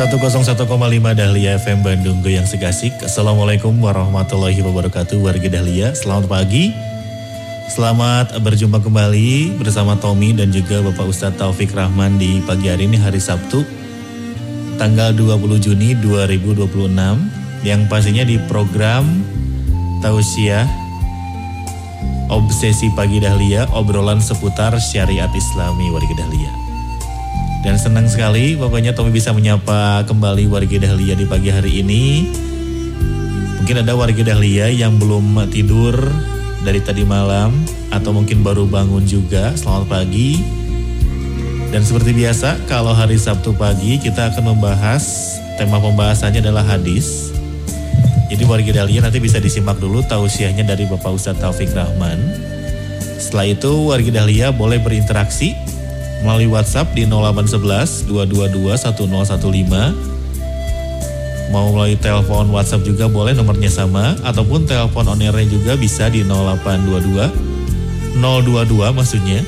101,5 Dahlia FM Bandung Goyang Segasik. Assalamualaikum warahmatullahi wabarakatuh warga Dahlia. Selamat pagi. Selamat berjumpa kembali bersama Tommy dan juga Bapak Ustadz Taufik Rahman di pagi hari ini, hari Sabtu tanggal 20 Juni 2026, yang pastinya di program Tausiah Obsesi Pagi Dahlia, obrolan seputar syariat Islami warga Dahlia. Dan senang sekali pokoknya Tommy bisa menyapa kembali warga Dahlia di pagi hari ini. Mungkin ada warga Dahlia yang belum tidur dari tadi malam atau mungkin baru bangun juga. Selamat pagi. Dan seperti biasa kalau hari Sabtu pagi kita akan membahas, tema pembahasannya adalah hadis. Jadi warga Dahlia nanti bisa disimak dulu tausiahnya dari Bapak Ustadz Taufik Rahman. Setelah itu warga Dahlia boleh berinteraksi melalui WhatsApp di 0811 222 1015. Mau melalui telepon WhatsApp juga boleh, nomornya sama. Ataupun telepon on air juga bisa di 0822 022 maksudnya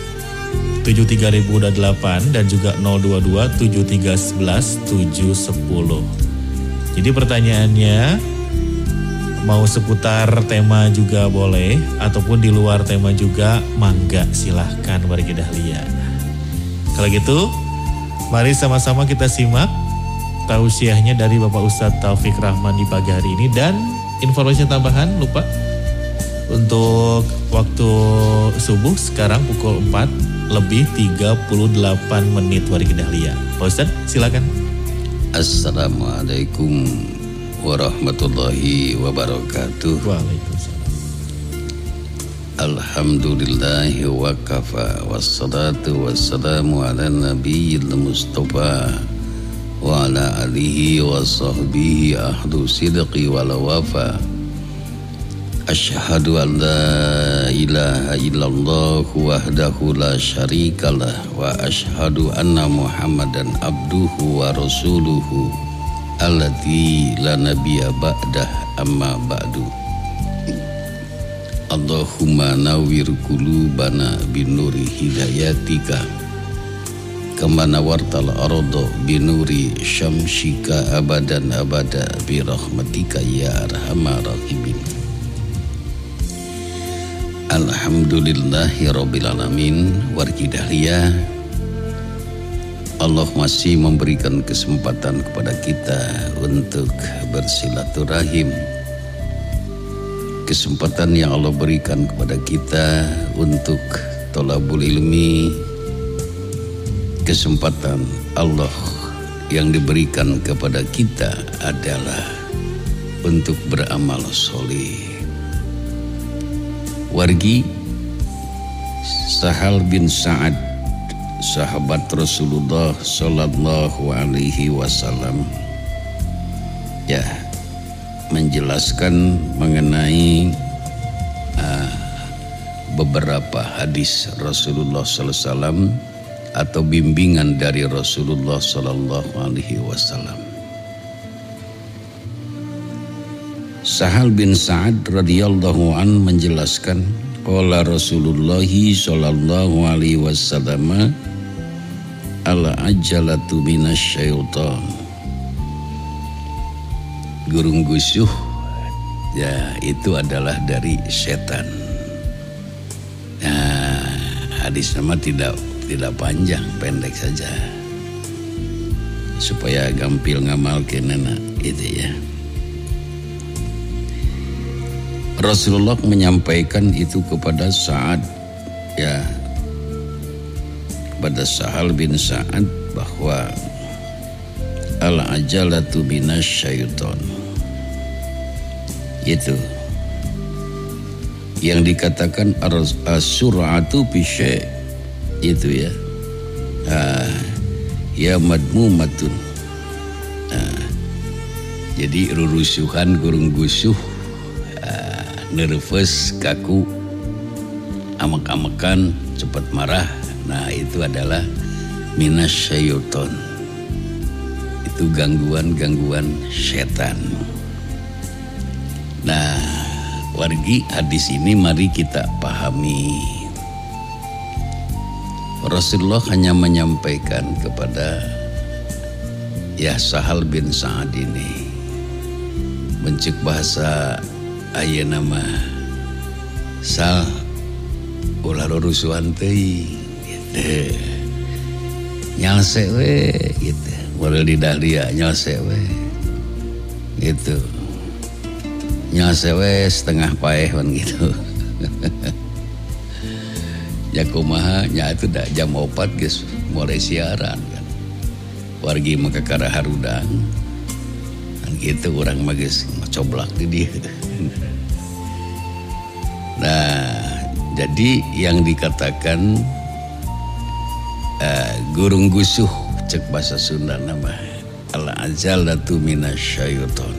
73008 dan juga 022 7311 710. Jadi pertanyaannya mau seputar tema juga boleh, ataupun di luar tema juga mangga, silahkan warga Dahlia. Kalau gitu, mari sama-sama kita simak tausiahnya dari Bapak Ustadz Taufik Rahman di pagi hari ini. Dan informasi tambahan lupa, untuk waktu subuh sekarang pukul 4:38 warga Dahlia. Pak Ustadz silakan. Assalamualaikum warahmatullahi wabarakatuh. Waalaikumsalam. Alhamdulillahi wa kafa, wassalatu wassalamu ala nabiyil mustafa wa ala alihi wa sahbihi ahlu sidqi wal wafa. Asyhadu an la ilaha illallah wahdahu la syarikalah wa asyhadu anna Muhammadan abduhu wa rasuluhu alladzi la nabiyya ba'dah, amma ba'du. Allahumma nawwir qulubana binuri hidayatika kama nawartal arda binuri syamsika abadan abada bi rahmatika ya arhamar rahimin. Alhamdulillahi rabbil alamin. Wargi Dahlia, Allah masih memberikan kesempatan kepada kita untuk bersilaturahim. Kesempatan yang Allah berikan kepada kita untuk thalabul ilmi. Kesempatan Allah yang diberikan kepada kita adalah untuk beramal soleh. Wargi, Sahal bin Sa'ad, sahabat Rasulullah Sallallahu Alaihi Wasallam, ya, menjelaskan mengenai beberapa hadis Rasulullah Sallallahu Alaihi Wasallam atau bimbingan dari Rasulullah Sallallahu Alaihi Wasallam. Sahal bin Sa'ad radhiyallahu an menjelaskan, qala Rasulullah sallallahu alaihi wasallam, ala ajalatu minasyaitan. Gurung gusuh, ya, itu adalah dari setan. Nah, hadis nama tidak panjang, pendek saja supaya gampil ngamal kenana itu ya. Rasulullah menyampaikan itu kepada Sa'ad, ya, kepada Sahal bin Sa'ad, bahwa al-ajalatu minasyaiton. Itu yang dikatakan as-sur'atu bisyai', itu ya. Ya madmumatun. Jadi rurusuhan, gurung gusuh, nervous, kaku, amek-amekan, cepat marah. Nah, itu adalah minasyaiton. Itu gangguan-gangguan setan. Nah, wargi, hadis ini mari kita pahami. Rasulullah hanya menyampaikan kepada ya Sahal bin Sa'ad ini mencek bahasa aya nama Sal ulah rusuhan teuing gitu. Nyalse we gitu. Model di Dahlia nyalse we gitu. Nyalse we setengah paeh kan gitu. Ya kumaha nya itu dah jam 4 geus mulai siaran kan. Wargi maka kara harudang. Kan gitu urang mah geus coblak di dieu. Nah, jadi yang dikatakan gurung gusuh cek bahasa Sunda nama al-azalatu minasyaiton.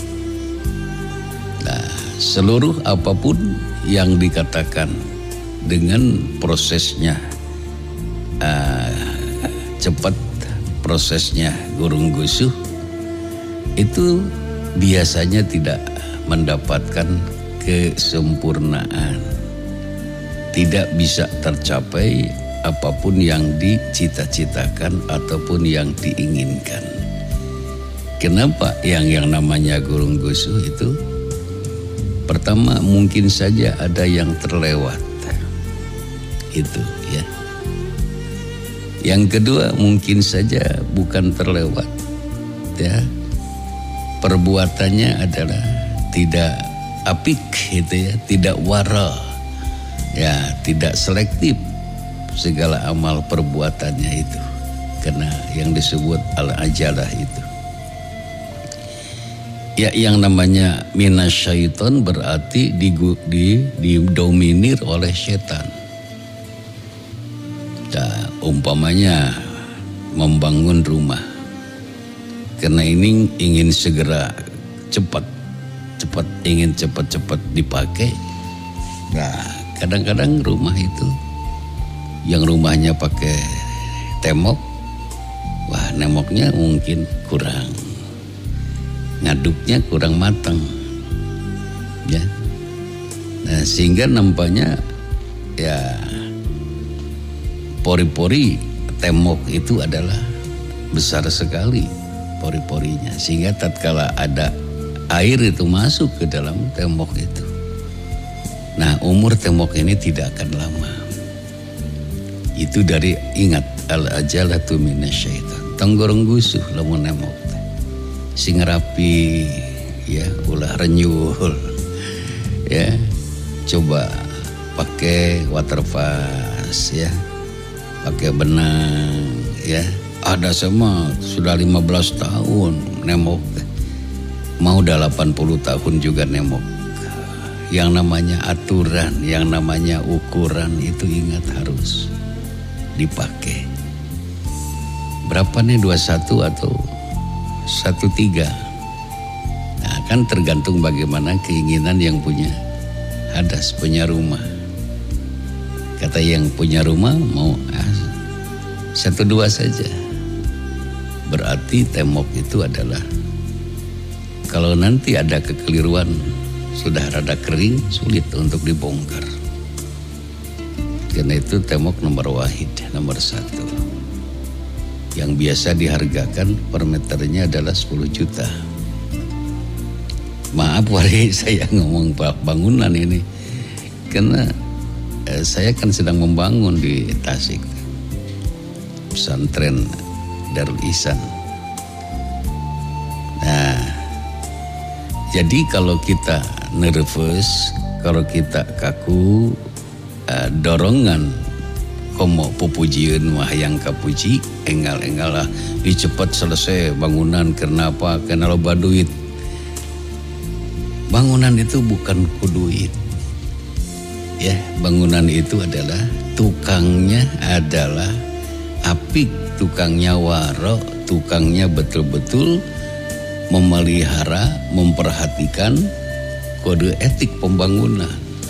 Nah, seluruh apapun yang dikatakan dengan prosesnya cepat, prosesnya gurung gusuh itu biasanya tidak mendapatkan kesempurnaan, tidak bisa tercapai apapun yang dicita-citakan ataupun yang diinginkan. Kenapa yang namanya gurung gusuh itu? Pertama, mungkin saja ada yang terlewat. Itu ya. Yang kedua, mungkin saja bukan terlewat. Ya. Perbuatannya adalah tidak apik gitu ya, tidak wara. Ya, tidak selektif segala amal perbuatannya itu. Karena yang disebut al-ajalah itu. Ya, yang namanya minasyaiton berarti didominir oleh setan. Nah, umpamanya membangun rumah. Karena ini ingin segera cepat ingin cepat dipakai. Nah, kadang-kadang rumah itu yang rumahnya pakai tembok, wah nemboknya mungkin kurang, ngaduknya kurang matang, ya. Nah, sehingga nampaknya ya pori-pori tembok itu adalah besar sekali pori-porinya, sehingga tatkala ada air itu masuk ke dalam tembok itu. Nah, umur tembok ini tidak akan lama. Itu dari ingat al-ajalatu minasyaiton. Tenggorong gusuh lamun nemok. Sing rapi ya, ulah renyul. Ya. Coba pakai water vas ya. Pakai benang ya. Ada sama sudah 15 tahun nemok. Mau udah 80 tahun juga nemok. Yang namanya aturan, yang namanya ukuran itu ingat harus dipakai. Berapa nih 21 atau 13? Nah, kan tergantung bagaimana keinginan yang punya hadas, punya rumah. Kata yang punya rumah mau 12 saja. Berarti tembok itu adalah kalau nanti ada kekeliruan, sudah rada kering, sulit untuk dibongkar. Karena itu tembok nomor wahid, nomor 1. Yang biasa dihargakan per meternya adalah 10 juta. Maaf wari saya ngomong bangunan ini. Karena saya kan sedang membangun di Tasik. Pesantren Darul Ihsan. Nah, jadi kalau kita nervous, kalau kita kaku, dorongan komo pupujieun mah yang kapuji, enggal-enggal lah, dicepat selesai bangunan. Kenapa? Karena loba duit. Bangunan itu bukan ku duit. Ya, bangunan itu adalah tukangnya adalah apik, tukangnya waro, tukangnya betul-betul memelihara, memperhatikan kode etik pembangunan.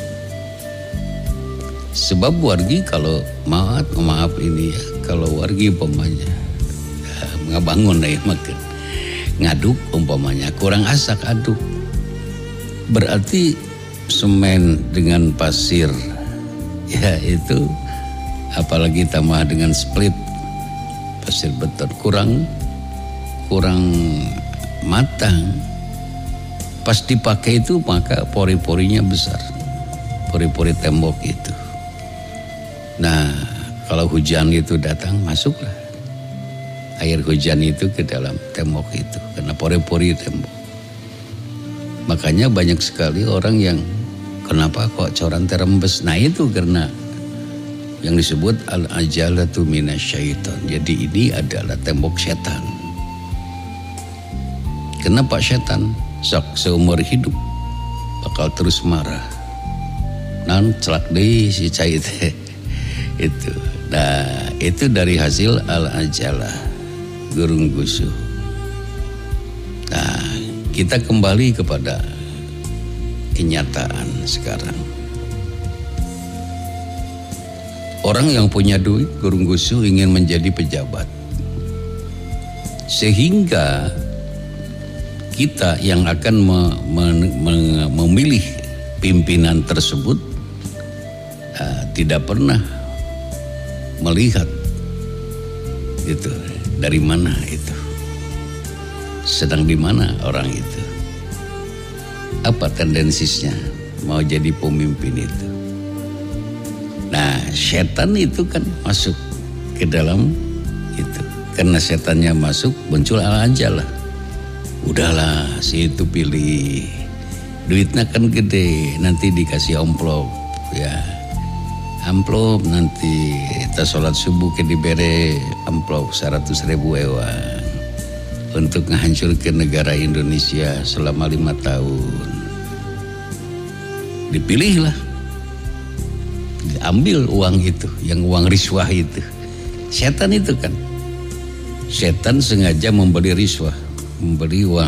Sebab wargi kalau maaf ini ya, kalau wargi umpamanya ngabangun ya makan ngaduk umpamanya kurang asak aduk, berarti semen dengan pasir ya itu, apalagi tambah dengan split pasir beton kurang matang, pas dipakai itu maka pori-porinya besar, pori-pori tembok itu. Nah, kalau hujan itu datang, masuklah air hujan itu ke dalam tembok itu karena pori-pori tembok. Makanya banyak sekali orang yang kenapa kok coran terembes. Nah itu karena yang disebut al-ajalatu minasyaiton. Jadi ini adalah tembok setan. Kenapa setan seumur hidup bakal terus marah. Nan celak deh si cai itu. Nah itu dari hasil al-ajalah, gurung gusuh. Nah kita kembali kepada kenyataan sekarang. Orang yang punya duit, gurung gusuh ingin menjadi pejabat. Sehingga kita yang akan memilih pimpinan tersebut tidak pernah melihat itu dari mana itu, sedang di mana orang itu, apa tendensinya mau jadi pemimpin itu. Nah setan itu kan masuk ke dalam itu. Karena setannya masuk muncul al-ajalah. Udahlah si itu pilih, duitnya kan gede, nanti dikasih amplop ya. Amplop nanti kita sholat subuh ke diberi amplop 100.000 ewan untuk menghancurkan negara Indonesia selama 5 tahun. Dipilihlah, diambil uang itu, yang uang riswah itu. Setan itu kan, setan sengaja membeli riswah, membeli uang.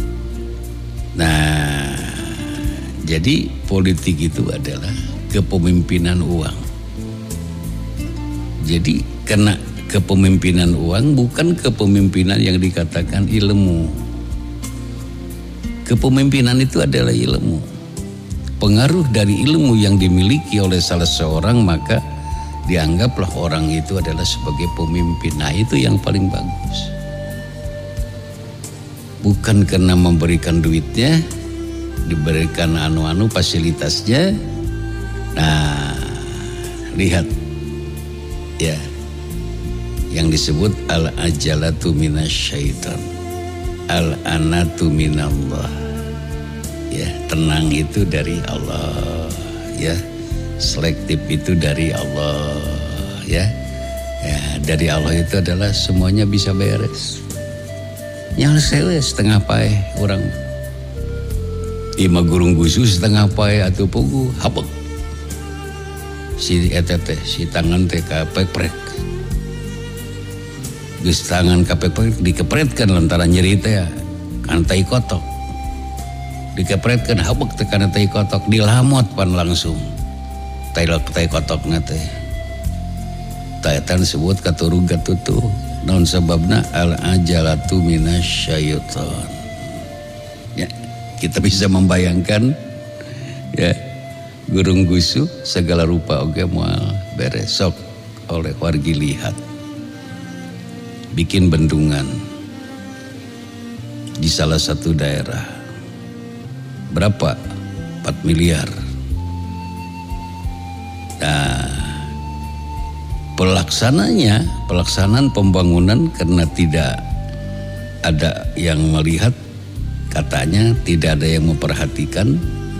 Nah, jadi politik itu adalah kepemimpinan uang. Jadi karena kepemimpinan uang bukan kepemimpinan yang dikatakan ilmu. Kepemimpinan itu adalah ilmu. Pengaruh dari ilmu yang dimiliki oleh salah seorang, maka dianggaplah orang itu adalah sebagai pemimpin. Nah itu yang paling bagus. Bukan karena memberikan duitnya, diberikan anu-anu fasilitasnya. Nah lihat ya, yang disebut al-ajalatu minasyaiton, al-anatu minallah. Ya, tenang itu dari Allah, ya. Selektif itu dari Allah, ya. Ya, dari Allah itu adalah semuanya bisa beres. Nyalsewe setengah pae orang. Ima gurung gusuh setengah pae atau pugu habek. Si etete, si tangan teh kapek-prek. Geus tangan kapek-prek dikepretkan lantaran nyeri teh kan tai kotok. Dikepretkan habek teh kana tai kotok, dilamot pan langsung. Tai kotok teh. Taetan sebut katurug gatutu. Naon sababna al-ajalatu minasyaiton. Ya, kita bisa membayangkan ya, gurung gusuh segala rupa oge moal beresok oleh wargi lihat. Bikin bendungan di salah satu daerah. Berapa? 4 miliar. Nah, pelaksanaan pembangunan karena tidak ada yang melihat, katanya tidak ada yang memperhatikan,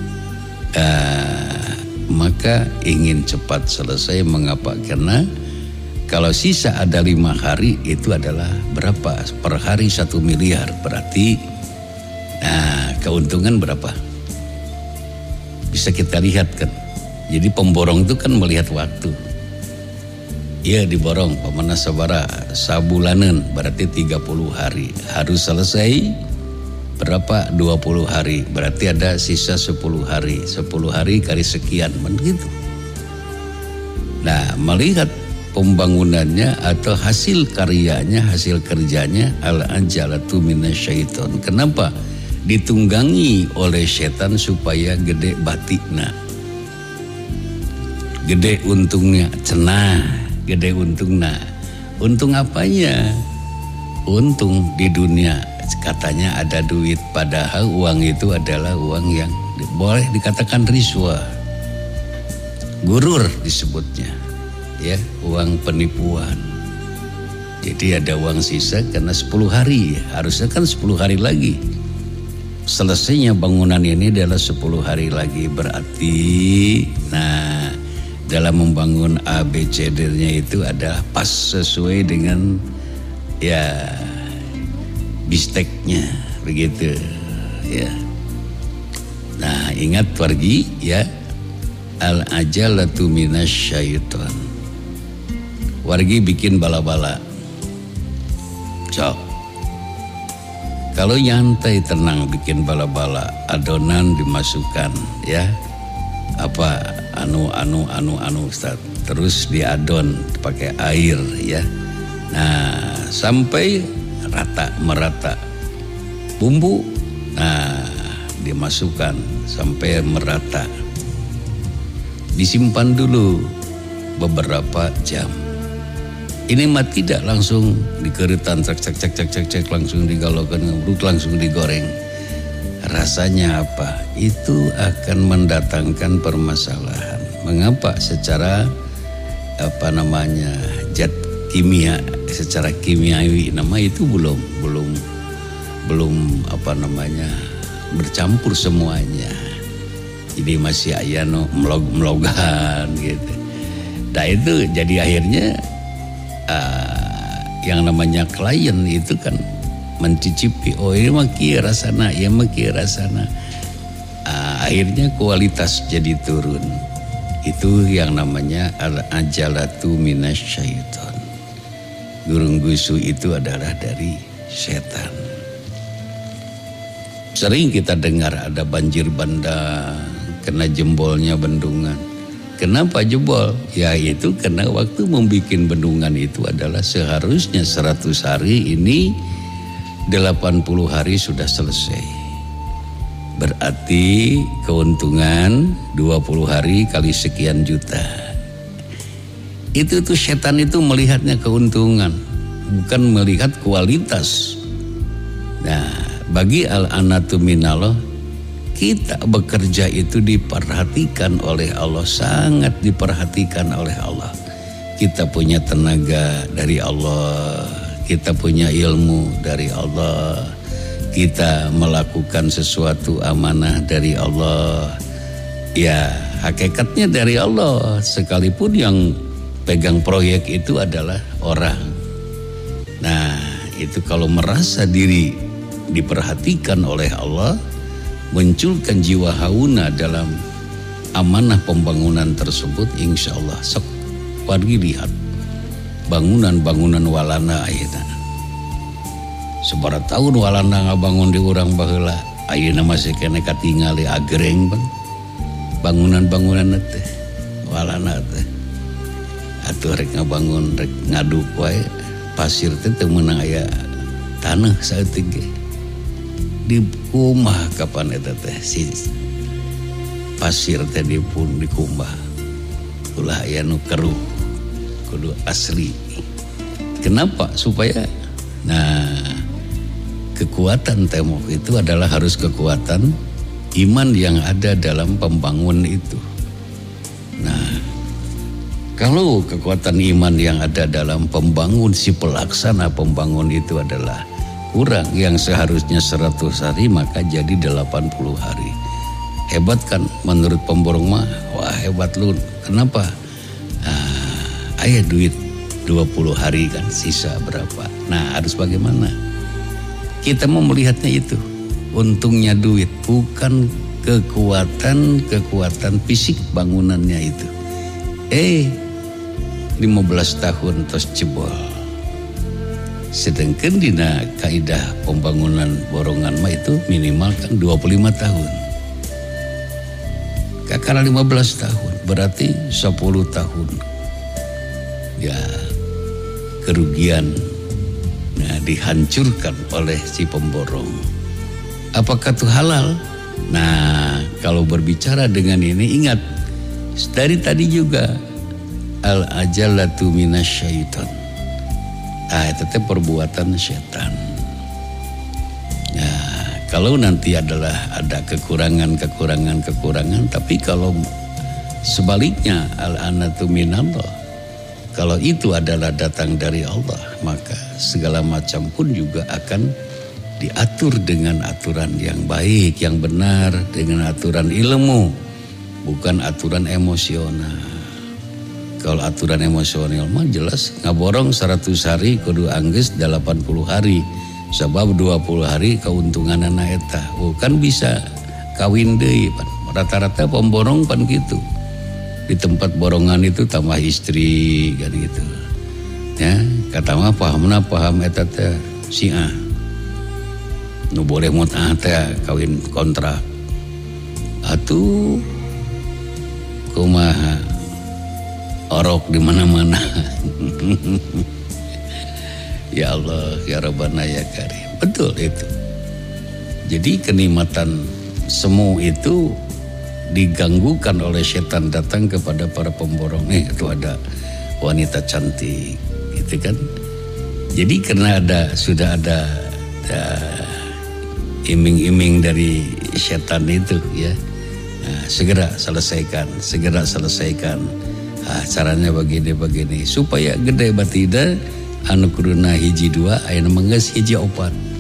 maka ingin cepat selesai. Mengapa? Karena kalau sisa ada 5 hari itu adalah berapa? Per hari 1 miliar, berarti keuntungan berapa? Bisa kita lihat kan. Jadi pemborong itu kan melihat waktu. Iya diborong pemana sabara sabulanan, berarti 30 hari. Harus selesai berapa? 20 hari. Berarti ada sisa 10 hari. 10 hari kali sekian, begitu. Nah, melihat pembangunannya atau hasil karyanya, hasil kerjanya, al-ajalatu minasyaiton. Kenapa? Ditunggangi oleh setan supaya gede batikna, gede untungnya, cenah, gede untungna. Untung apanya? untung di dunia. Katanya ada duit, padahal uang itu adalah uang yang boleh dikatakan riswah. Gurur disebutnya, ya, uang penipuan. Jadi ada uang sisa karena 10 hari, harusnya kan 10 hari lagi. Selesainya bangunan ini adalah 10 hari lagi, berarti nah dalam membangun ABCD-nya itu adalah pas sesuai dengan ya bisteknya begitu ya. Nah, ingat wargi ya, al-ajalatu minasyaiton. Wargi bikin bala-bala. So, kalau nyantai tenang bikin bala-bala, adonan dimasukkan ya. Apa anu Ustaz. Terus diadon pakai air ya. Nah, sampai merata bumbu, nah dimasukkan sampai merata, disimpan dulu beberapa jam. Ini mah tidak langsung dikerutan cek langsung digalokan, langsung digoreng. Rasanya apa? Itu akan mendatangkan permasalahan. Mengapa? Secara zat kimia, secara kimiawi nama itu belum bercampur semuanya. Jadi masih ayano melogan gitu. Nah itu jadi akhirnya yang namanya klien itu kan mencicipi, oh ini mah kieu rasana, ya mah kieu rasana. Akhirnya kualitas jadi turun. Itu yang namanya al-ajalatu minasyaiton. Gurung gusu itu adalah dari setan. Sering kita dengar ada banjir bandang, kena jembolnya bendungan. Kenapa jebol? Ya itu karena waktu membuat bendungan itu adalah seharusnya 100 hari, ini 80 hari sudah selesai. Berarti keuntungan 20 hari kali sekian juta. Itu tuh setan itu melihatnya keuntungan, bukan melihat kualitas. Nah, bagi al-anatu minallah, kita bekerja itu diperhatikan oleh Allah, sangat diperhatikan oleh Allah. Kita punya tenaga dari Allah, kita punya ilmu dari Allah, kita melakukan sesuatu amanah dari Allah. Ya, hakikatnya dari Allah, sekalipun yang pegang proyek itu adalah orang. Nah, itu kalau merasa diri diperhatikan oleh Allah, munculkan jiwa hauna dalam amanah pembangunan tersebut, insya Allah sok wargi lihat bangunan-bangunan walana ayeuna. Sebarat tahun walana ngabangun di urang baheula, ayeuna masih kena katingali agreng bang. Bangunan-bangunan teh walana teh. Atuh rek ngabangun rek ngaduk wae pasir teh teu meunang aya tanah saeutik ge. Di kumah kapan eta teh si pasir teh dipun dikumbah. Ulah aya nu keruh kudu asli. Kenapa? Supaya kekuatan tembok itu adalah harus kekuatan iman yang ada dalam pembangun itu. Nah, kalau kekuatan iman yang ada dalam pembangun, si pelaksana pembangun itu adalah kurang, yang seharusnya 100 hari maka jadi 80 hari. Hebat kan menurut pemborong mah? Wah hebat lu. Kenapa? Aya duit 20 hari kan, sisa berapa? Nah harus bagaimana? Kita mau melihatnya itu. Untungnya duit, bukan kekuatan fisik bangunannya itu. 15 tahun terus jebol. Sedangkan dina kaidah pembangunan borongan mah itu minimal kan 25 tahun. Kakara 15 tahun berarti 10 tahun. Ya kerugian dihancurkan oleh si pemborong. Apakah itu halal? Nah, kalau berbicara dengan ini ingat dari tadi juga al-ajalatu minasyaiton. Itu teh perbuatan setan. Nah, kalau nanti adalah ada kekurangan, tapi kalau sebaliknya al-anatu minallah, kalau itu adalah datang dari Allah, maka segala macam pun juga akan diatur dengan aturan yang baik, yang benar, dengan aturan ilmu, bukan aturan emosional. Kalau aturan emosional mah jelas ngaborong 100 hari kudu anggeus 80 hari. Sebab 20 hari keuntungan anak eta. Kan bisa kawin deui pan. Rata-rata pemborong pan gitu. Di tempat borongan itu tambah istri kan gitu. Ya, kata mah paham eta teh si A. Nu boleh mut'ah teh kawin kontrak. Atuh kumaha orok di mana-mana. Ya Allah, ya Rabbana ya Karim. Betul itu. Jadi kenikmatan semu itu diganggukan oleh setan datang kepada para pemborong. Itu ada wanita cantik, gitu kan. Jadi karena sudah ada iming-iming dari setan itu ya. Nah, segera selesaikan. Caranya begini supaya gede batida anu kuruna hiji 2 aya manggeus hiji 4.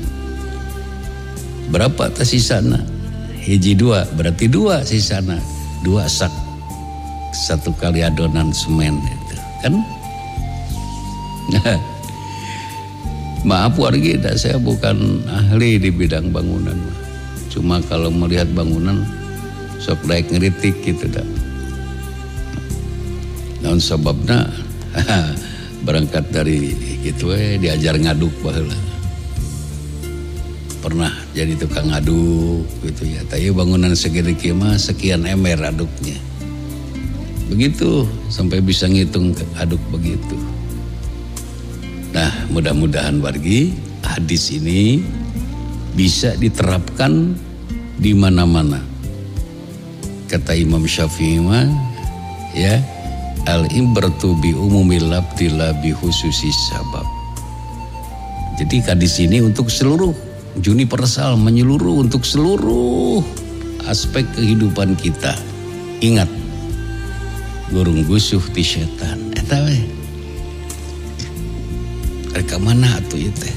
Berapa teh sisana? Hiji 2 berarti 2 sisana. 2 sak. 1 kali adonan semen itu kan. Maaf wargi, saya bukan ahli di bidang bangunan. Cuma kalau melihat bangunan sok daek ngeritik gitu dah. Naon sababna? Berangkat dari gitu diajar ngaduk baheula. Pernah jadi tukang ngaduk gitu ya. Tapi bangunan segede kieu mah sekian ember aduknya. Begitu sampai bisa ngitung aduk begitu. Nah, mudah-mudahan wargi hadis ini bisa diterapkan di mana-mana. Kata Imam Syafi'i mah ya, al-ibratu bi umumil labdi la bi khususis sabab. Jadi hadis ini untuk seluruh universal, menyeluruh untuk seluruh aspek kehidupan kita. Ingat, gurung gusuh ti setan. Eta we. Reka mana atuh ieu teh?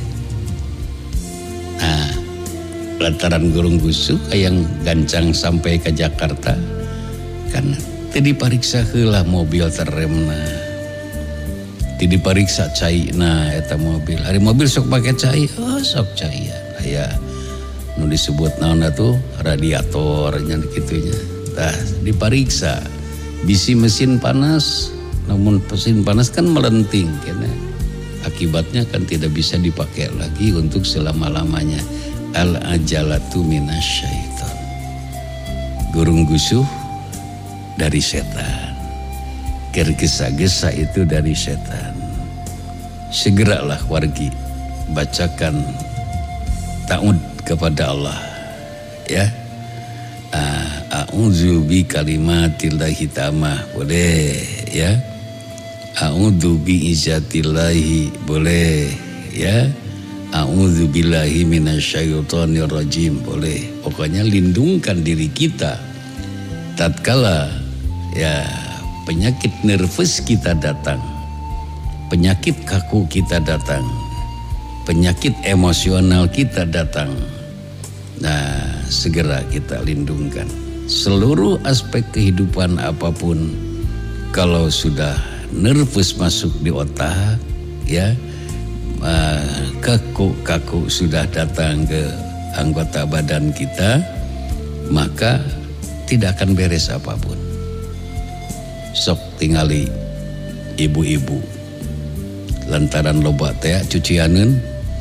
Nah, lantaran gurung gusuh yang gancang sampai ke Jakarta kan teu dipariksa heula mobil terremna. Teu dipariksa caina eta mobil. Ari mobil sok pake cai, sok cai. Aya nu disebut naon atuh radiator nya kitunya. Tah dipariksa. Bisi mesin panas, namun mesin panas kan melenting kena. Akibatnya kan tidak bisa dipakai lagi untuk selama-lamanya. Al-ajalatu minasyaiton. Gurung gusuh dari setan. Gergesa-gesa itu dari setan. Segeralah wargi bacakan ta'ud kepada Allah ya. A'udzu bi kalimatillahi tamah boleh ya. A'udzu bi izzatillahi boleh ya. A'udzu billahi minasyaitonir rajim boleh. Pokoknya lindungkan diri kita tatkala ya penyakit nervous kita datang, penyakit kaku kita datang, penyakit emosional kita datang. Nah, segera kita lindungkan. Seluruh aspek kehidupan apapun, kalau sudah nervous masuk di otak, ya, kaku sudah datang ke anggota badan kita, maka tidak akan beres apapun. Sok tingali ibu-ibu lantaran loba teh cucianeun.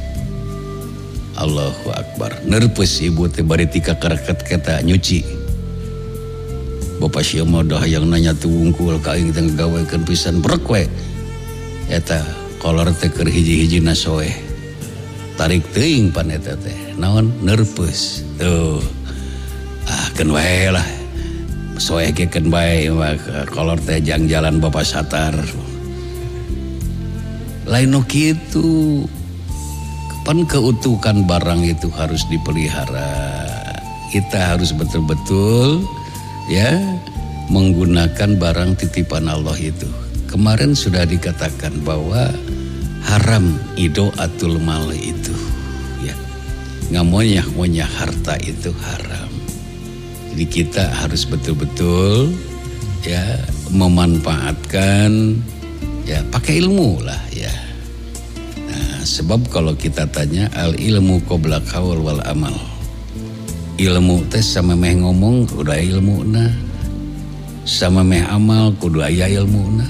Allahu Akbar. Nerpes ibu teh bari tika karaket kata nyuci. Bapak sia modah yang nanya tu wungkul ka aing teh ngagawekeun pisan brek we. Eta kolor teh keur hiji-hijina soeh. Tarik teuing pan eta teh. Naon? Nerpes. Tuh. Keun wae lah. Soeh ge keun bae kolor teh jang jalan bapak satar. lain kitu. Kapan keutuhan barang itu harus dipelihara. Kita harus betul-betul ya menggunakan barang titipan Allah itu. Kemarin sudah dikatakan bahwa haram idaatul mal itu ya. Ngamonyah-monyah harta itu haram. Jadi kita harus betul-betul ya memanfaatkan ya pakai ilmu lah ya. Nah, sebab kalau kita tanya al ilmu qabla qaul wal amal. Ilmu teh sama meh ngomong udah ilmuna. Sama meh amal kudu aya ilmuna.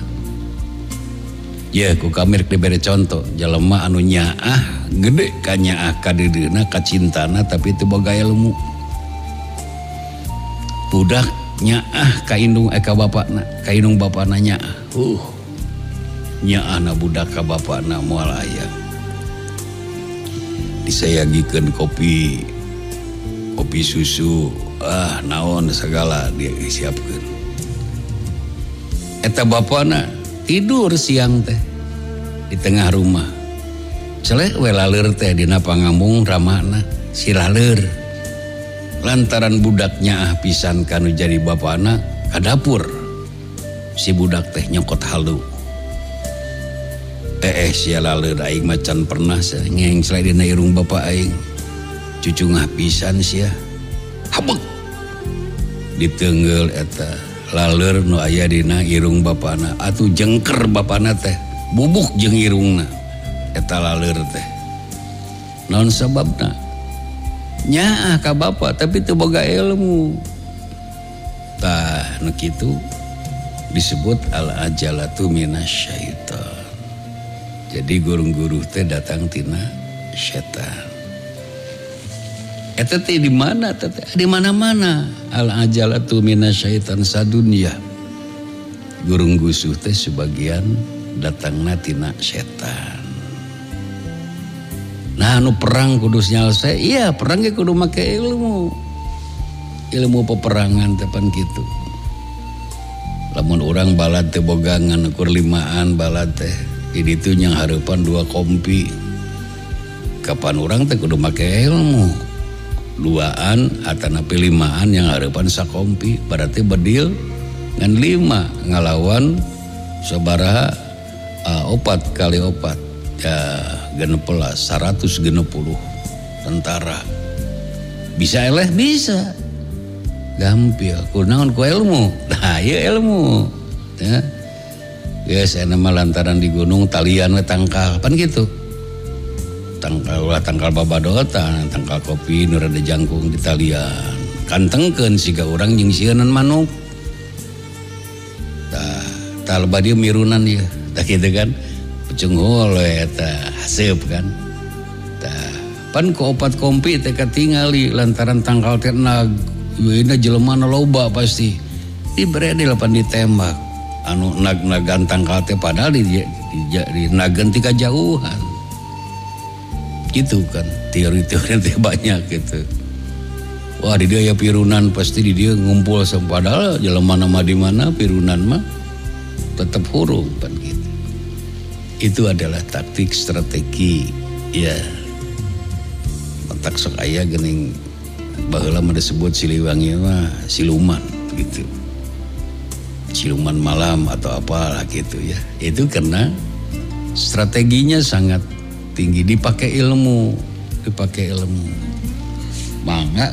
Ya ku kamir diberi contoh jelema anu nyaah gede ka nyaah ka dideuna ka cintana tapi teu boga ilmu. Budak nyaah ka indung ka bapakna, ka indung bapakna nyaah. Nyaahna budak ka bapakna moal aya. Disayagikeun kopi susu, naon segala dia disiapkeun. Eta bapakna tidur siang teh di tengah rumah. Celek we laleur teh dina pangambung ramana si laleur. Lantaran budaknya pisan kanu jadi bapana ka dapur. Si budak teh nyokot halu. Sia laleur aing macan pernah ngengsle dina irung bapak aing. Cucu ngah pisan sia. Habeg. Diteungeul eta laleur nu aya dina irung bapana atuh jengker bapana teh bubuk jeung irungna. Eta laleur teh. Naon sababna? Nyaah ka bapak tapi teu boga ilmu. Tah nu kitu disebut al ajalatu minasyaiton. Jadi guru-guru teh datang tina setan. Eta teh di mana teh? Di mana-mana. Al ajalatu minasyaiton sadunya. Guru-guru teh sebagian datangna tina setan. Nah anu perang kudu nyalse, iya perang ge kudu make ilmu. Ilmu peperangan tepan kitu. Lamun urang balad teh boga ngan ukur limaan balad teh, di ditu nyang hareupan 2 kompi. Kapan urang teh kudu make ilmu. 2an atanapi 5an yang hareupan sakompi, berarti bedil ngan 5 ngalawan sabaraha 4 kali 4. Ya genepelas 160 tentara. Bisa eleh bisa. Gampil kunaon ku ilmu. Nah ieu ilmu. Ya. Geus mah lantaran di gunung talian we tangkal pan kitu. Tangkal babadotan, tangkal kopi nu rada jangkung di talian. Kantengkeun siga urang jeung sieun manuk. Tah loba dieu mirunan ieu. Tah kitu kan. Cunghul eta haseup kan. Tah pan ku 4 kompi teh katingali lantaran tangkal teh nag yeuna jelema na loba pasti. Dibere pan ditembak. Anu nag-nagan tangkal teh padahal di nageun ti kajauhan. Gitu kan. Teori-teori teh banyak gitu. Wah di dia ya pirunan pasti di dia ngumpul padahal jelema na di mana pirunan mah tetep hurung pan gitu. Itu adalah taktik strategi ya. Matak sok aya geuning baheula mah disebut Siliwangi mah siluman gitu. Siluman malam atau apalah gitu ya. Itu karena strateginya sangat tinggi dipakai ilmu.